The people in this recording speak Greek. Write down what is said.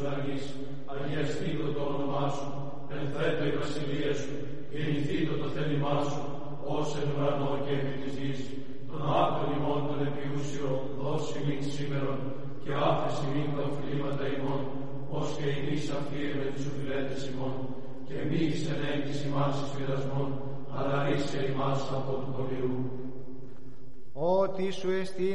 ουρανής, αγιαστήτω το όνομά σου, ενθέτω η βασιλεία σου, γεννηθήτω το θέλημά σου, ως εν ουρανό και επί της γης. Τον άπτον ημών τον επιούσιο, δώσει μην σήμερον, και άφεση μην τα οφειλήματα ημών, ως και εμείς αφήρμε τους οφειλέτες ημών, και μη εξενέγγις ημάς εις πειρασμών, αλλά ρίσε ημάς από του κολυρού. Ότι σου εστίν